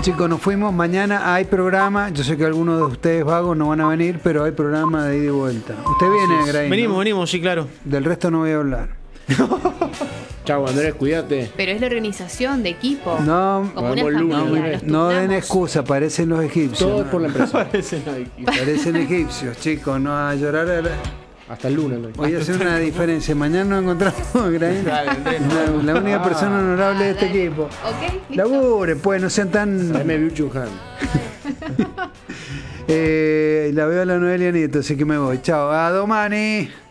chicos, nos fuimos. Mañana hay programa. Yo sé que algunos de ustedes vagos no van a venir, pero hay programa de ida y vuelta. Usted viene, Grain. Venimos, sí, claro. Del resto no voy a hablar. Chau, Andrés, cuídate. Pero es la organización de equipo. No, Como una vamos el lunes, familia. lunes. Nos no den turnamos. excusa, parecen los egipcios. Todo es ¿no? por la empresa. Parecen egipcios, chicos, no a llorar. Hasta el lunes, Andrés. Voy a hacer una diferencia. Mañana nos encontramos, Grain. La única persona honorable de este equipo. Ok, listo. Laburen, pues, no sean tan. Traeme Byung-Chul Han. La veo a la Noelia Nieto, así que me voy. Chao. A Domani.